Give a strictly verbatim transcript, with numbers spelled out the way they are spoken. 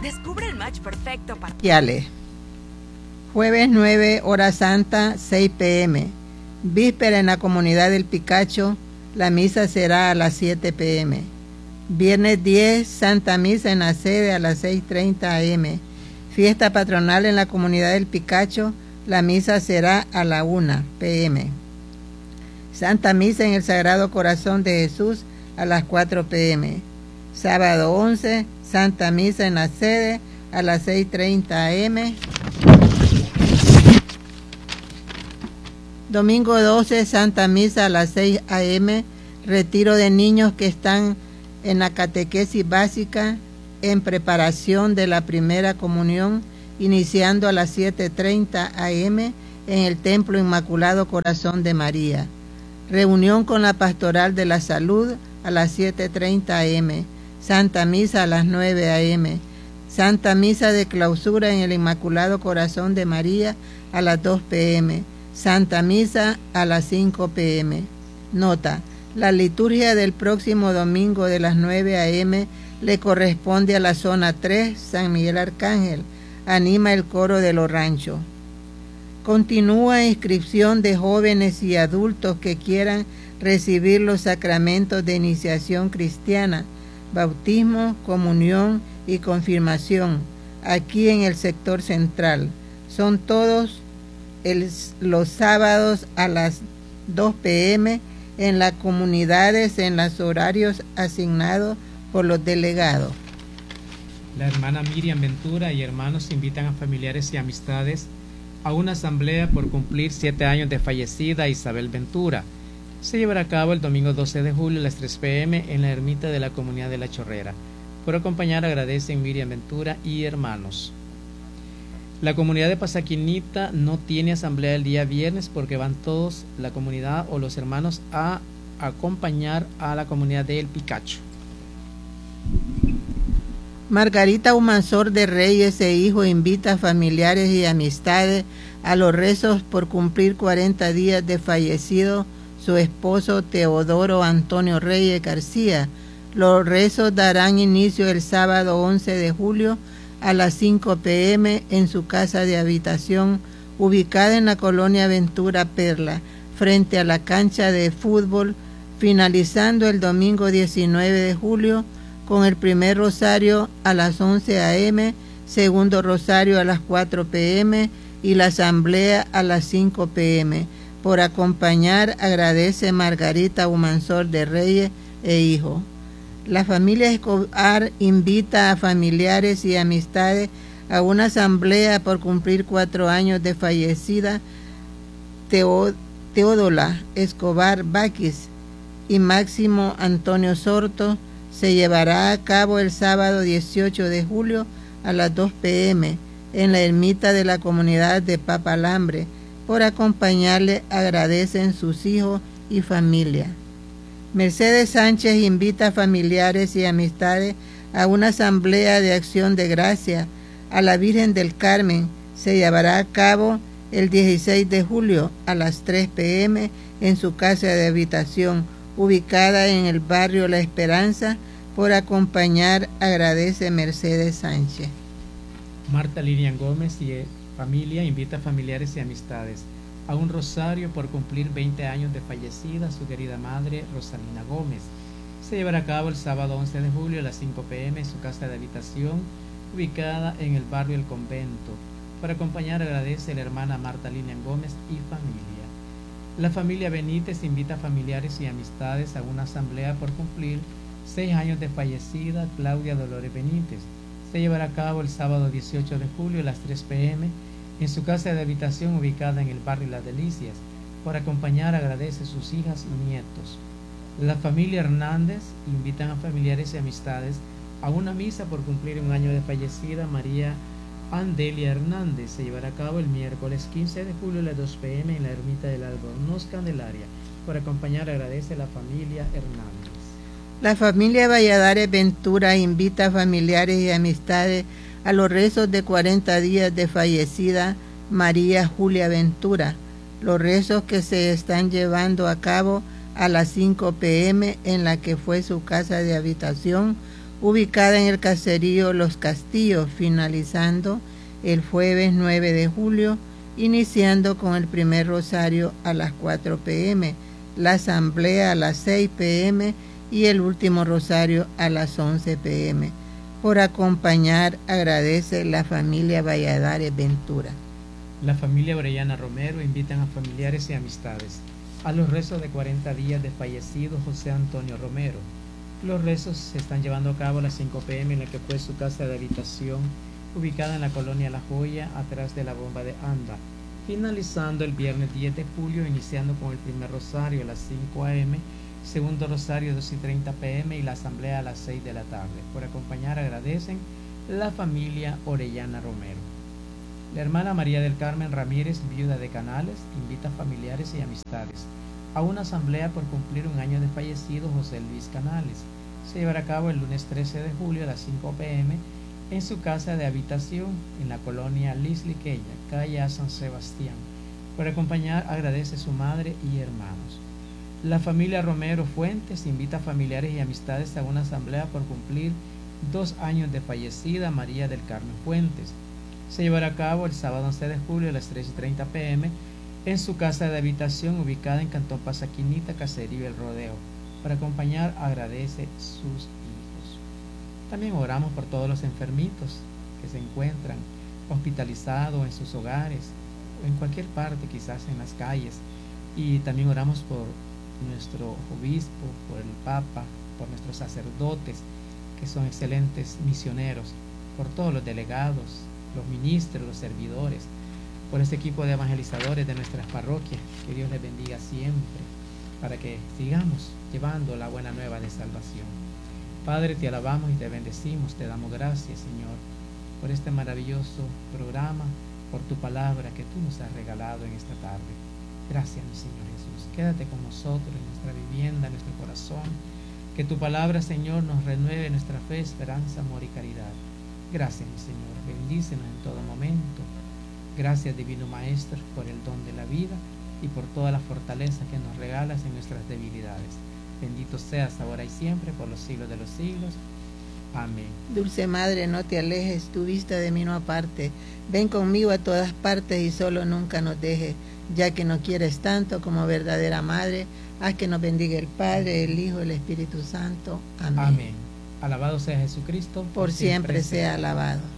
Descubre el match perfecto para... Yale. Jueves nueve, hora santa, seis pe eme. Víspera en la comunidad del Picacho, la misa será a las siete pe eme. Viernes diez, Santa Misa en la sede a las seis treinta a eme. Fiesta patronal en la comunidad del Picacho, la misa será a la una pe eme. Santa Misa en el Sagrado Corazón de Jesús a las cuatro pe eme. Sábado once, Santa Misa en la sede a las seis treinta a eme. Domingo doce, Santa Misa a las seis a eme. Retiro de niños que están en la catequesis básica en preparación de la primera comunión, iniciando a las siete treinta a eme en el Templo Inmaculado Corazón de María. Reunión con la Pastoral de la Salud a las siete treinta a eme. Santa Misa a las nueve a eme. Santa Misa de clausura en el Inmaculado Corazón de María a las dos pe eme. Santa Misa a las cinco pe eme. Nota: la liturgia del próximo domingo de las nueve a eme le corresponde a la zona tres, San Miguel Arcángel. Anima el coro de los ranchos. Continúa inscripción de jóvenes y adultos que quieran recibir los sacramentos de iniciación cristiana, bautismo, comunión y confirmación, aquí en el sector central. Son todos el, los sábados a las dos pe eme en las comunidades en los horarios asignados por los delegados. La hermana Miriam Ventura y hermanos invitan a familiares y amistades a una asamblea por cumplir siete años de fallecida Isabel Ventura. Se llevará a cabo el domingo doce de julio a las tres pe eme en la ermita de la comunidad de La Chorrera. Por acompañar agradecen Miriam Ventura y hermanos. La comunidad de Pasaquinita no tiene asamblea el día viernes porque van todos, la comunidad o los hermanos, a acompañar a la comunidad de El Picacho. Margarita Humansor de Reyes e Hijo invita a familiares y amistades a los rezos por cumplir cuarenta días de fallecido su esposo Teodoro Antonio Reyes García. Los rezos darán inicio el sábado once de julio a las cinco pe eme en su casa de habitación ubicada en la colonia Ventura Perla, frente a la cancha de fútbol, finalizando el domingo diecinueve de julio con el primer rosario a las once a eme, segundo rosario a las cuatro pe eme y la asamblea a las cinco pe eme. Por acompañar agradece Margarita Humansor de Reyes e Hijo. La familia Escobar invita a familiares y amistades a una asamblea por cumplir cuatro años de fallecida Teo, Teodola Escobar Baquis y Máximo Antonio Sorto. Se llevará a cabo el sábado dieciocho de julio a las dos pe eme en la ermita de la comunidad de Papalambre. Por acompañarle agradecen sus hijos y familia. Mercedes Sánchez invita a familiares y amistades a una asamblea de acción de gracia a la Virgen del Carmen. Se llevará a cabo el dieciséis de julio a las tres pe eme en su casa de habitación, ubicada en el barrio La Esperanza. Por acompañar agradece Mercedes Sánchez. Marta Lilian Gómez y familia invita a familiares y amistades a un rosario por cumplir veinte años de fallecida su querida madre Rosalina Gómez. Se llevará a cabo el sábado once de julio a las cinco pe eme en su casa de habitación ubicada en el barrio El Convento. Para acompañar agradece la hermana Marta Lilian Gómez y familia. La familia Benítez invita a familiares y amistades a una asamblea por cumplir seis años de fallecida Claudia Dolores Benítez. Se llevará a cabo el sábado dieciocho de julio a las tres pe eme en su casa de habitación ubicada en el barrio Las Delicias. Por acompañar agradece sus hijas y nietos. La familia Hernández invitan a familiares y amistades a una misa por cumplir un año de fallecida María Andelia Hernández. Se llevará a cabo el miércoles quince de julio a las dos pe eme en la ermita del Albornoz Candelaria. Por acompañar agradece la familia Hernández. La familia Valladares Ventura invita a familiares y amistades a los rezos de cuarenta días de fallecida María Julia Ventura. Los rezos que se están llevando a cabo a las cinco pe eme en la que fue su casa de habitación, ubicada en el caserío Los Castillos, finalizando el jueves nueve de julio, iniciando con el primer rosario a las cuatro pe eme, la asamblea a las seis pe eme y el último rosario a las once pe eme. Por acompañar, agradece la familia Valladares Ventura. La familia Orellana Romero invitan a familiares y amistades a los rezos de cuarenta días de fallecido José Antonio Romero. Los rezos se están llevando a cabo a las cinco pe eme en la que fue su casa de habitación, ubicada en la colonia La Joya, atrás de la bomba de Anda, finalizando el viernes diez de julio, iniciando con el primer rosario a las cinco a eme, segundo rosario dos y treinta pe eme y la asamblea a las seis de la tarde. Por acompañar, agradecen la familia Orellana Romero. La hermana María del Carmen Ramírez, viuda de Canales, invita a familiares y amistades a una asamblea por cumplir un año de fallecido José Luis Canales. Se llevará a cabo el lunes trece de julio a las cinco pe eme en su casa de habitación en la colonia Lisliqueya, calle a San Sebastián. Por acompañar, agradece su madre y hermanos. La familia Romero Fuentes invita a familiares y amistades a una asamblea por cumplir dos años de fallecida María del Carmen Fuentes. Se llevará a cabo el sábado once de julio a las tres y treinta pe eme en su casa de habitación ubicada en Cantón Pasaquinita, Caserío El Rodeo. Para acompañar, agradece sus hijos. También oramos por todos los enfermitos que se encuentran hospitalizados en sus hogares o en cualquier parte, quizás en las calles. Y también oramos por nuestro obispo, por el Papa, por nuestros sacerdotes, que son excelentes misioneros, por todos los delegados, los ministros, los servidores, por este equipo de evangelizadores de nuestras parroquias. Que Dios les bendiga siempre, para que sigamos llevando la buena nueva de salvación. Padre, te alabamos y te bendecimos, te damos gracias, Señor, por este maravilloso programa, por tu palabra que tú nos has regalado en esta tarde. Gracias, mi Señor Jesús. Quédate con nosotros en nuestra vivienda, en nuestro corazón. Que tu palabra, Señor, nos renueve nuestra fe, esperanza, amor y caridad. Gracias, mi Señor. Bendícenos en todo momento. Gracias, Divino Maestro, por el don de la vida y por toda la fortaleza que nos regalas en nuestras debilidades. Bendito seas ahora y siempre, por los siglos de los siglos. Amén. Dulce Madre, no te alejes, tu vista de mí no aparte. Ven conmigo a todas partes y solo nunca nos dejes, ya que nos quieres tanto como verdadera Madre. Haz que nos bendiga el Padre, el Hijo, el Espíritu Santo. Amén. Amén. Alabado sea Jesucristo. Por siempre sea alabado.